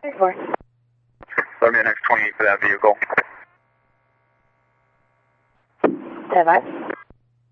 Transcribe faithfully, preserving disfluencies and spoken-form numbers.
four. Let me an X twenty-eight for that vehicle. Ten five.